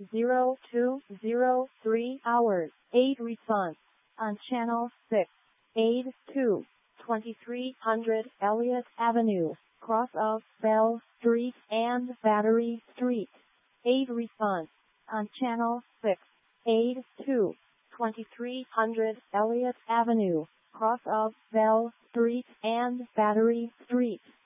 0203 hours. Aid response on channel 6. Aid 2, 2300 Elliott Avenue, cross of Bell Street and Battery Street. Aid response on channel 6. Aid 2, 2300 Elliott Avenue, cross of Bell Street and Battery Street.